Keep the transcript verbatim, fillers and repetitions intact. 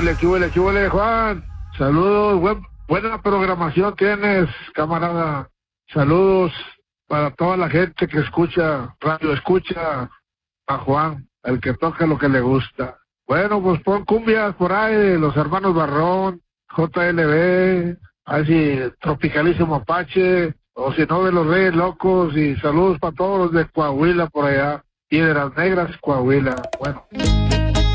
huele, qué huele, qué huele, Juan? Saludos, buen, buena programación tienes, camarada. Saludos para toda la gente que escucha, radio escucha a Juan, el que toca lo que le gusta. Bueno, pues pon cumbias por ahí de los hermanos Barrón, J L B, así Tropicalísimo Apache, o si no de los Reyes Locos, y saludos para todos los de Coahuila por allá, Piedras Negras, Coahuila. Bueno.